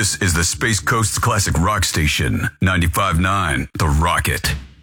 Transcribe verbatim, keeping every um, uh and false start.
This is the Space Coast Classic Rock Station, ninety-five point nine The Rocket.